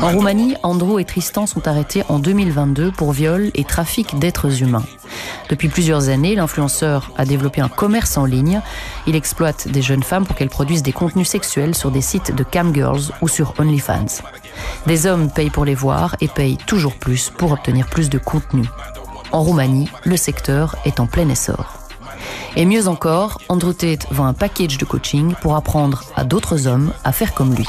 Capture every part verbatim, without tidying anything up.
En Roumanie, Andrew et Tristan sont arrêtés en deux mille vingt-deux pour viol et trafic d'êtres humains. Depuis plusieurs années, l'influenceur a développé un commerce en ligne. Il exploite des jeunes femmes pour qu'elles produisent des contenus sexuels sur des sites de camgirls ou sur OnlyFans. Des hommes payent pour les voir et payent toujours plus pour obtenir plus de contenu. En Roumanie, le secteur est en plein essor. Et mieux encore, Andrew Tate vend un package de coaching pour apprendre à d'autres hommes à faire comme lui.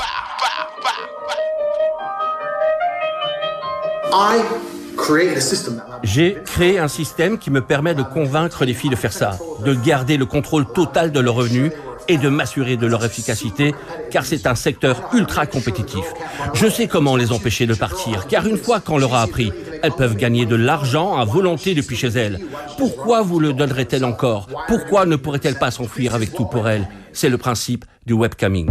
J'ai créé un système qui me permet de convaincre les filles de faire ça, de garder le contrôle total de leurs revenus et de m'assurer de leur efficacité, car c'est un secteur ultra compétitif. Je sais comment les empêcher de partir, car une fois qu'on leur a appris, elles peuvent gagner de l'argent à volonté depuis chez elles. Pourquoi vous le donneraient-elles encore ? Pourquoi ne pourraient-elles pas s'enfuir avec tout pour elles ? C'est le principe du webcamming.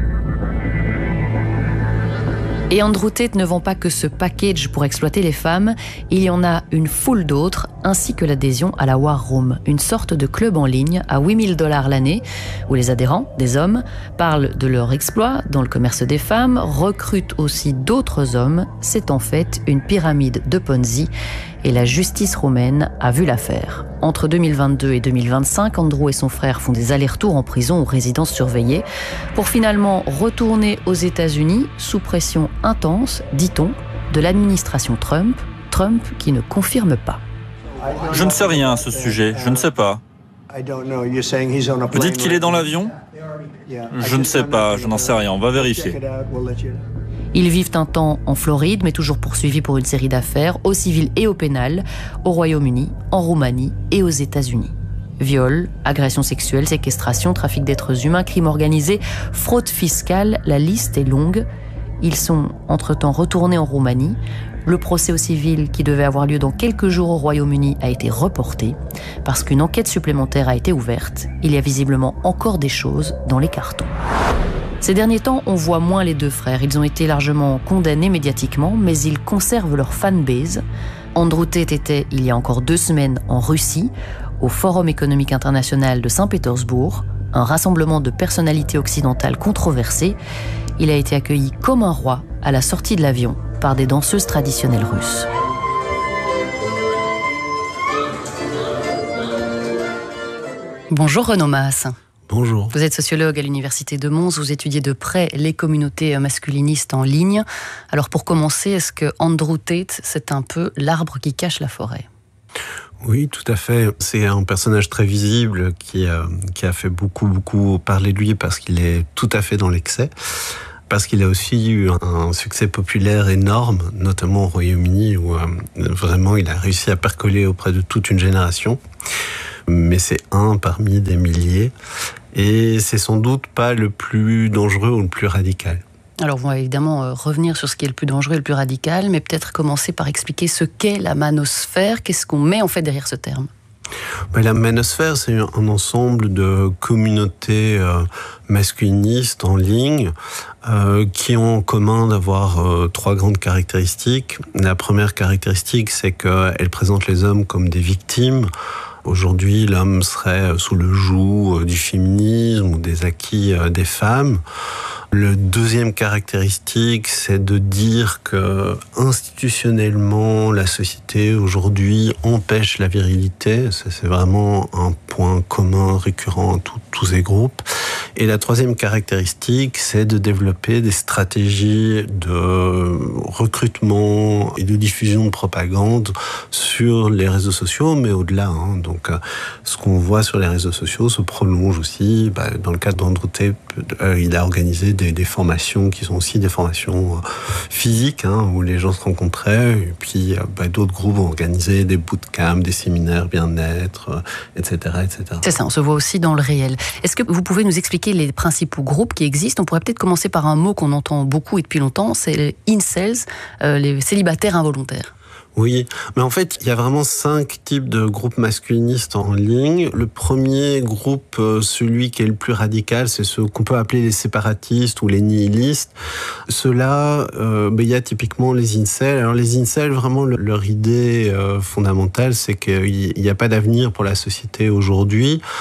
Et Andrew Tate ne vend pas que ce package pour exploiter les femmes, il y en a une foule d'autres, ainsi que l'adhésion à la War Room, une sorte de club en ligne à huit mille dollars l'année, où les adhérents, des hommes, parlent de leurs exploits dans le commerce des femmes, recrutent aussi d'autres hommes. C'est en fait une pyramide de Ponzi, et la justice roumaine a vu l'affaire. Entre deux mille vingt-deux et deux mille vingt-cinq, Andrew et son frère font des allers-retours en prison ou résidence surveillée pour finalement retourner aux États-Unis sous pression intense, dit-on, de l'administration Trump, Trump qui ne confirme pas. Je ne sais rien à ce sujet, je ne sais pas. Vous dites qu'il est dans l'avion ? Je ne sais pas, je n'en sais rien, on va vérifier. Ils vivent un temps en Floride, mais toujours poursuivis pour une série d'affaires, au civil et au pénal, au Royaume-Uni, en Roumanie et aux États-Unis. Viol, agression sexuelle, séquestration, trafic d'êtres humains, crime organisé, fraude fiscale, la liste est longue. Ils sont entre-temps retournés en Roumanie. Le procès au civil qui devait avoir lieu dans quelques jours au Royaume-Uni a été reporté parce qu'une enquête supplémentaire a été ouverte. Il y a visiblement encore des choses dans les cartons. Ces derniers temps, on voit moins les deux frères. Ils ont été largement condamnés médiatiquement, mais ils conservent leur fanbase. Andrew Tate était, il y a encore deux semaines, en Russie, au Forum économique international de Saint-Pétersbourg, un rassemblement de personnalités occidentales controversées. Il a été accueilli comme un roi à la sortie de l'avion par des danseuses traditionnelles russes. Bonjour Renaud Maass. Bonjour. Vous êtes sociologue à l'Université de Mons, vous étudiez de près les communautés masculinistes en ligne. Alors pour commencer, est-ce que Andrew Tate, c'est un peu l'arbre qui cache la forêt ? Oui, tout à fait. C'est un personnage très visible qui a, qui a fait beaucoup, beaucoup parler de lui parce qu'il est tout à fait dans l'excès. Parce qu'il a aussi eu un succès populaire énorme, notamment au Royaume-Uni, où euh, vraiment il a réussi à percoler auprès de toute une génération. Mais c'est un parmi des milliers. Et c'est sans doute pas le plus dangereux ou le plus radical. Alors, on va évidemment euh, revenir sur ce qui est le plus dangereux et le plus radical, mais peut-être commencer par expliquer ce qu'est la manosphère. Qu'est-ce qu'on met en fait derrière ce terme ? Ben, la manosphère, c'est un ensemble de communautés euh, masculinistes en ligne euh, qui ont en commun d'avoir euh, trois grandes caractéristiques. La première caractéristique, c'est qu'elles présentent les hommes comme des victimes. Aujourd'hui, l'homme serait sous le joug du féminisme ou des acquis des femmes. Le deuxième caractéristique, c'est de dire que institutionnellement, la société aujourd'hui empêche la virilité. Ça, c'est vraiment un point commun récurrent à tout, tous ces groupes. Et la troisième caractéristique, c'est de développer des stratégies de recrutement et de diffusion de propagande sur les réseaux sociaux, mais au-delà. Hein. Donc, ce qu'on voit sur les réseaux sociaux se prolonge aussi. Bah, dans le cas d'Andrew Tate, euh, il a organisé des, des formations qui sont aussi des formations physiques, hein, où les gens se rencontraient. Et puis, bah, d'autres groupes ont organisé des bootcamps, des séminaires bien-être, et cetera, et cetera. C'est ça, on se voit aussi dans le réel. Est-ce que vous pouvez nous expliquer les principaux groupes qui existent ? On pourrait peut-être commencer par un mot qu'on entend beaucoup et depuis longtemps, c'est les incels, euh, les célibataires involontaires. Oui, mais en fait, il y a vraiment cinq types de groupes masculinistes en ligne. Le premier groupe, celui qui est le plus radical, c'est ceux qu'on peut appeler les séparatistes ou les nihilistes. Ceux-là, euh, ben, il y a typiquement les incels. Alors les incels, vraiment, le, leur idée euh, fondamentale, c'est qu'il n'y a pas d'avenir pour la société aujourd'hui.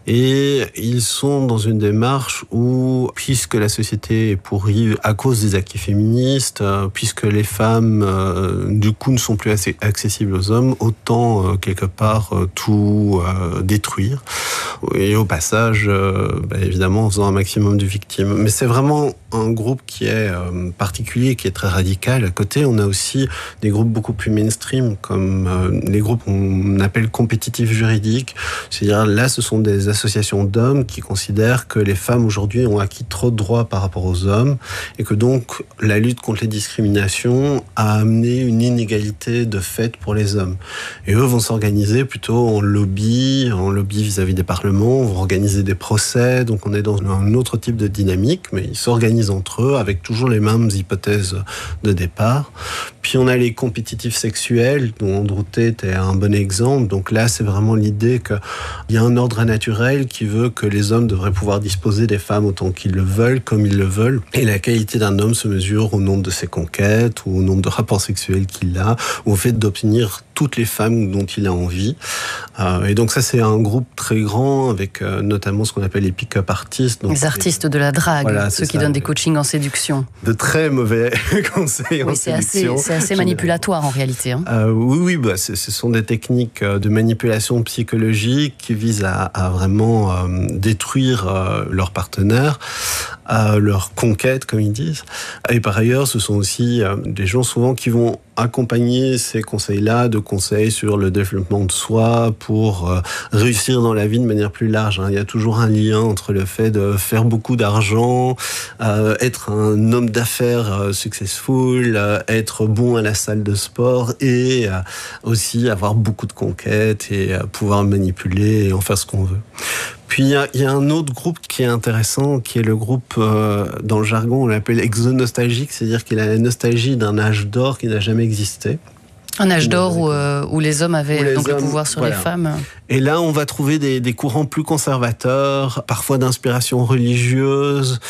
Et ils sont dans une démarche où, puisque la société est pourrie à cause des acquis féministes, euh, puisque les femmes, euh, du coup, ne sont plus assez accessibles aux hommes, autant, euh, quelque part, euh, tout euh, détruire. Et au passage, euh, bah, évidemment, en faisant un maximum de victimes. Mais c'est vraiment un groupe qui est euh, particulier, qui est très radical. À côté, on a aussi des groupes beaucoup plus mainstream, comme euh, les groupes qu'on appelle compétitifs juridiques. C'est-à-dire, là, ce sont des associations d'hommes qui considèrent que les femmes, aujourd'hui, ont acquis trop de droits par rapport aux hommes, et que donc, la lutte contre les discriminations a amené une inégalité de fait pour les hommes. Et eux vont s'organiser plutôt en lobby, en lobby vis-à-vis des parlements, vont organiser des procès, donc on est dans un autre type de dynamique, mais ils s'organisent entre eux avec toujours les mêmes hypothèses de départ. Puis on a les compétitifs sexuels, dont Andrew Tate est un bon exemple. Donc là, c'est vraiment l'idée qu'il y a un ordre naturel qui veut que les hommes devraient pouvoir disposer des femmes autant qu'ils le veulent, comme ils le veulent. Et la qualité d'un homme se mesure au nombre de ses conquêtes, ou au nombre de rapports sexuels qu'il a, ou au fait d'obtenir toutes les femmes dont il a envie. Euh, et donc ça, c'est un groupe très grand, avec euh, notamment ce qu'on appelle les pick-up artistes. Donc les artistes de la drague, voilà, ceux qui ça, donnent des coachings en séduction. De très mauvais conseils oui, en c'est séduction. Assez, c'est assez manipulatoire en réalité. Hein. Euh, oui, oui bah, ce sont des techniques de manipulation psychologique qui visent à, à vraiment euh, détruire euh, leurs partenaires, euh, leur conquête, comme ils disent. Et par ailleurs, ce sont aussi euh, des gens souvent qui vont accompagner ces conseils-là de conseils sur le développement de soi pour euh, réussir dans la vie de manière plus large. Hein. Il y a toujours un lien entre le fait de faire beaucoup d'argent, euh, être un homme d'affaires euh, successful, euh, être bon à la salle de sport et euh, aussi avoir beaucoup de conquêtes et euh, pouvoir manipuler et en faire ce qu'on veut. Puis il y, y a un autre groupe qui est intéressant, qui est le groupe, euh, dans le jargon, on l'appelle exonostalgique, c'est-à-dire qu'il a la nostalgie d'un âge d'or qui n'a jamais existé. Un âge d'or où, euh, où les hommes avaient les donc hommes, le pouvoir sur voilà. les femmes. Et là, on va trouver des, des courants plus conservateurs, parfois d'inspiration religieuse,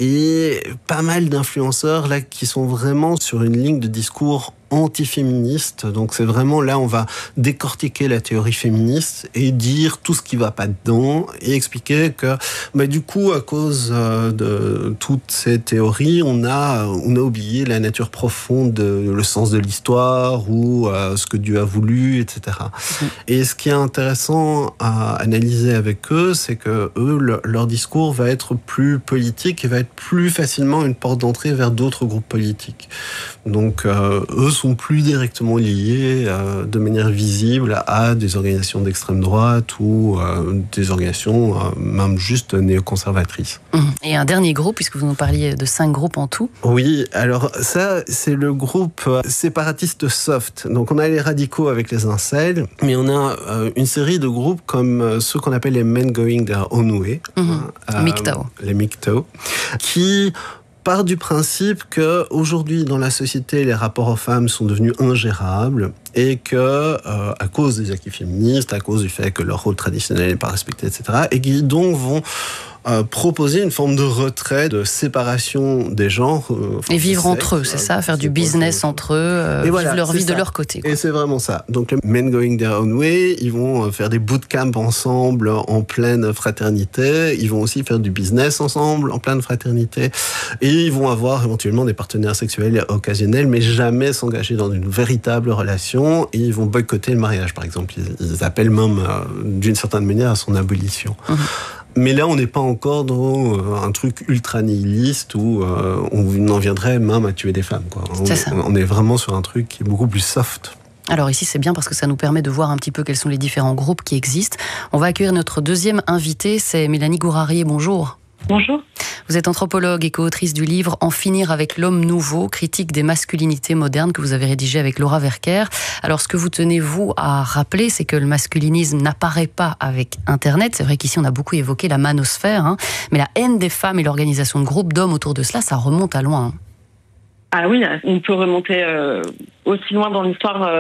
et pas mal d'influenceurs là qui sont vraiment sur une ligne de discours anti-féministe. Donc c'est vraiment là, on va décortiquer la théorie féministe et dire tout ce qui va pas dedans et expliquer que, bah, du coup, à cause euh, de toutes ces théories, on a, on a oublié la nature profonde, de, le sens de l'histoire ou euh, ce que Dieu a voulu, et cetera. Mmh. Et ce qui est intéressant à analyser avec eux, c'est que eux, le, leur discours va être plus politique et va être plus facilement une porte d'entrée vers d'autres groupes politiques. Donc euh, eux sont plus directement liés euh, de manière visible à des organisations d'extrême droite ou euh, des organisations euh, même juste néoconservatrices. Et un dernier groupe, puisque vous nous parliez de cinq groupes en tout. Oui, alors ça, c'est le groupe séparatiste soft. Donc on a les radicaux avec les incels, mais on a euh, une série de groupes comme euh, ceux qu'on appelle les men going their own way. Mmh. Euh, M G T O W. Les M G T O W, qui part du principe que aujourd'hui dans la société les rapports aux femmes sont devenus ingérables et que euh, à cause des acquis féministes, à cause du fait que leur rôle traditionnel n'est pas respecté, et cetera, et qui donc vont Euh, proposer une forme de retrait, de séparation des genres. Euh, et vivre entre eux, c'est ça, faire du business entre eux, euh, vivre voilà, leur vie ça. de leur côté. Quoi. Et c'est vraiment ça. Donc les men going their own way, ils vont faire des bootcamps ensemble en pleine fraternité, ils vont aussi faire du business ensemble en pleine fraternité, et ils vont avoir éventuellement des partenaires sexuels occasionnels, mais jamais s'engager dans une véritable relation, et ils vont boycotter le mariage, par exemple. Ils, ils appellent même, euh, d'une certaine manière, à son abolition. Mmh. Mais là, on n'est pas encore dans un truc ultra nihiliste où euh, on en viendrait même à tuer des femmes. Quoi. On, c'est ça. On est vraiment sur un truc qui est beaucoup plus soft. Alors ici, c'est bien parce que ça nous permet de voir un petit peu quels sont les différents groupes qui existent. On va accueillir notre deuxième invitée, c'est Mélanie Gourarier. Bonjour. Bonjour. Vous êtes anthropologue et co-autrice du livre « En finir avec l'homme nouveau, critique des masculinités modernes » que vous avez rédigé avec Laura Verker. Alors, ce que vous tenez, vous, à rappeler, c'est que le masculinisme n'apparaît pas avec Internet. C'est vrai qu'ici, on a beaucoup évoqué la manosphère, hein, mais la haine des femmes et l'organisation de groupes d'hommes autour de cela, ça remonte à loin. Ah oui, on peut remonter euh, aussi loin dans l'histoire euh,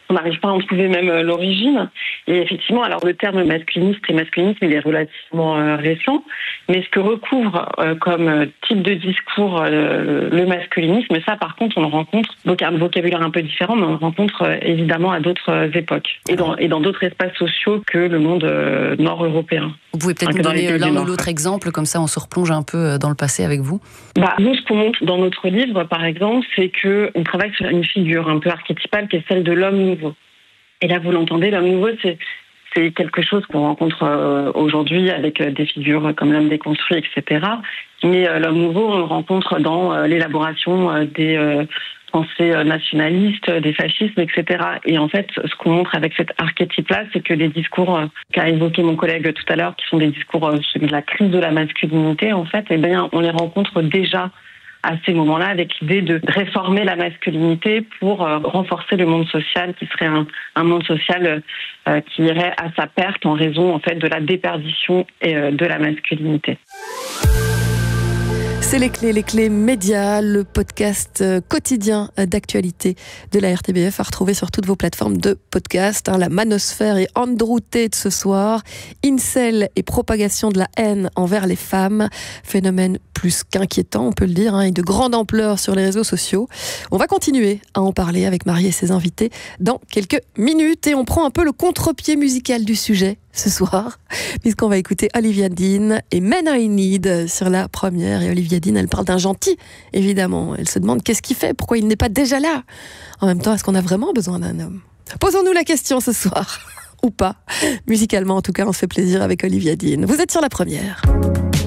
on n'arrive pas à en trouver même l'origine. Et effectivement, alors le terme masculiniste et masculinisme, il est relativement euh, récent, mais ce que recouvre euh, comme type de discours euh, le masculinisme, ça par contre, on le rencontre, un vocabulaire un peu différent, mais on le rencontre euh, évidemment à d'autres euh, époques et dans, et dans d'autres espaces sociaux que le monde euh, nord-européen. Vous pouvez peut-être enfin, nous donner l'un ou l'autre exemple, comme ça on se replonge un peu dans le passé avec vous. Bah, nous, ce qu'on montre dans notre livre, par exemple, c'est qu'on travaille sur une figure un peu archétypale qui est celle de l'homme nouveau. Et là, vous l'entendez, l'homme nouveau, c'est, c'est quelque chose qu'on rencontre euh, aujourd'hui avec euh, des figures comme l'homme déconstruit, et cetera. Mais euh, l'homme nouveau, on le rencontre dans euh, l'élaboration euh, des euh, pensées euh, nationalistes, des fascismes, et cetera. Et en fait, ce qu'on montre avec cet archétype-là, c'est que les discours euh, qu'a évoqué mon collègue tout à l'heure, qui sont des discours euh, celui de la crise de la masculinité, en fait, eh bien, on les rencontre déjà à ces moments-là, avec l'idée de réformer la masculinité pour euh, renforcer le monde social, qui serait un, un monde social euh, qui irait à sa perte en raison en fait de la déperdition et, euh, de la masculinité. C'est les clés, les clés médias, le podcast quotidien d'actualité de la R T B F à retrouver sur toutes vos plateformes de podcast. Hein, la manosphère et Andrew Tate ce soir, incel et propagation de la haine envers les femmes, phénomène plus qu'inquiétant, on peut le dire, hein, et de grande ampleur sur les réseaux sociaux. On va continuer à en parler avec Marie et ses invités dans quelques minutes et on prend un peu le contre-pied musical du sujet ce soir, puisqu'on va écouter Olivia Dean et Men I Need sur la première. Et Olivia Dean, elle parle d'un gentil, évidemment. Elle se demande qu'est-ce qu'il fait, pourquoi il n'est pas déjà là. En même temps, est-ce qu'on a vraiment besoin d'un homme ? Posons-nous la question ce soir, ou pas. Musicalement, en tout cas, on se fait plaisir avec Olivia Dean. Vous êtes sur la première.